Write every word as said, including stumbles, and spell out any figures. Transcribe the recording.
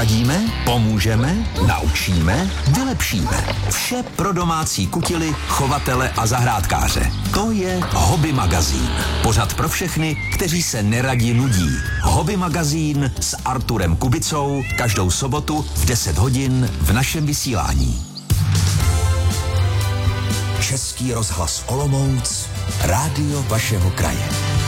Poradíme, pomůžeme, naučíme, vylepšíme. Vše pro domácí kutily, chovatele a zahrádkáře. To je Hobby magazín. Pořad pro všechny, kteří se neradi nudí. Hobby magazín s Arturem Kubicou každou sobotu v deset hodin v našem vysílání. Český rozhlas Olomouc, rádio vašeho kraje.